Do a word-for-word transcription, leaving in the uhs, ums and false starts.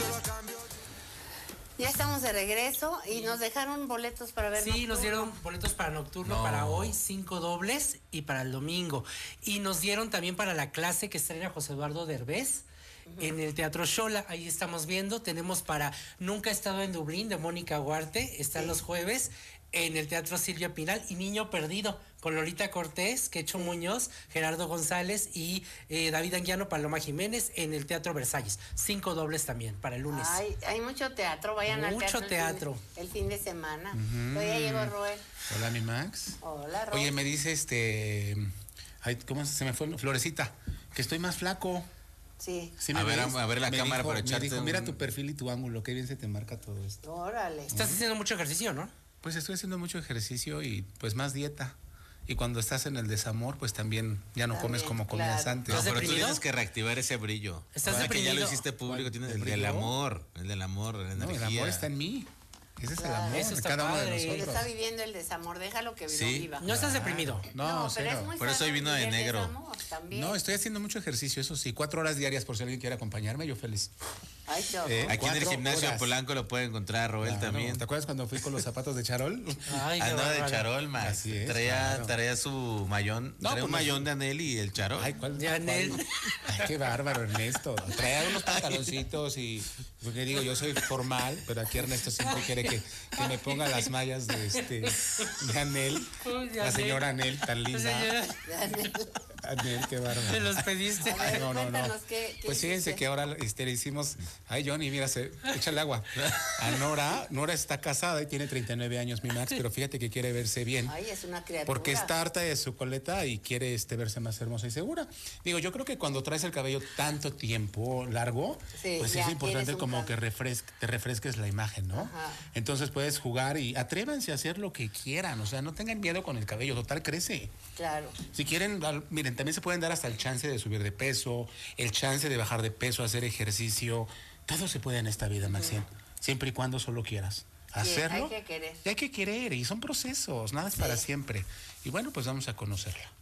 Ya estamos de regreso y nos dejaron boletos para ver. Sí, Nocturno. nos dieron boletos para Nocturno No. para hoy, cinco dobles y para el domingo. Y nos dieron también para la clase que estrena José Eduardo Derbez. Uh-huh. En el Teatro Xola, ahí estamos viendo. Tenemos para Nunca he estado en Dublín de Mónica Huarte, están sí. los jueves. En el Teatro Silvia Pinal y Niño Perdido con Lolita Cortés, Quecho sí. Muñoz, Gerardo González y eh, David Anguiano, Paloma Jiménez en el Teatro Versalles. Cinco dobles también para el lunes. Ay, hay mucho teatro, vayan mucho al teatro. teatro. El fin de, el fin de semana. Uh-huh. Hoy ya llegó Roel. Hola, mi Max. Hola, Roel. Oye, me dice este. Ay, ¿cómo se me fue? Florecita, que estoy más flaco. Sí. sí a, ver, a ver la me cámara dijo, para echarte. Me dijo, un... mira tu perfil y tu ángulo, qué bien se te marca todo esto. Órale. Estás haciendo mucho ejercicio, ¿no? Pues estoy haciendo mucho ejercicio y pues más dieta. Y cuando estás en el desamor, pues también ya no también, comes como comías claro. antes. No, pero tú tienes que reactivar ese brillo. ¿Estás Ahora deprimido? que ya lo hiciste público, tienes el, el del amor, el del amor, la no, energía. el amor está en mí. Ese claro. es el amor Eso de cada padre. uno de nosotros. Él está viviendo el desamor, déjalo que sí. viva. No estás deprimido. No, no pero es muy por eso hoy vino de negro. Desamor, no, estoy haciendo mucho ejercicio, eso sí, cuatro horas diarias por si alguien quiere acompañarme, yo feliz. Ay, eh, Aquí en el gimnasio horas. Polanco lo puede encontrar, Roel, claro, también. ¿Te acuerdas cuando fui con los zapatos de charol? Ay, Andaba de charol, más. Así es, traía, claro. traía su mayón, no, traía un mayón de Anel y el charol. Ay, ¿cuál? De Anel. Ay, qué bárbaro, Ernesto. Traía unos pantaloncitos y, porque digo, yo soy formal, pero aquí Ernesto siempre quiere que, que me ponga las mallas de este, de Anel. Uy, de la Anel. Señora Anel, tan linda. De Anel. Anel, qué bárbaro. ¿Te los pediste? A ver, no, no, no. Qué, qué pues fíjense hiciste? que ahora este, le hicimos. Ay, Johnny, mira, se, échale agua. A Nora. Nora está casada y tiene treinta y nueve años, mi Max, pero fíjate que quiere verse bien. Ay, es una criatura. Porque está harta de su coleta y quiere este, verse más hermosa y segura. Digo, yo creo que cuando traes el cabello tanto tiempo largo, sí, pues es importante como cambio. que refres te refresques la imagen, ¿no? Ajá. Entonces puedes jugar y atrévanse a hacer lo que quieran. O sea, no tengan miedo con el cabello, total crece. Claro. Si quieren, miren, también se pueden dar hasta el chance de subir de peso, el chance de bajar de peso, hacer ejercicio. Todo se puede en esta vida, Maxine, uh-huh. siempre y cuando solo quieras hacerlo. Sí, hay que querer. Y hay que querer, y son procesos, nada es sí. para siempre. Y bueno, pues vamos a conocerla.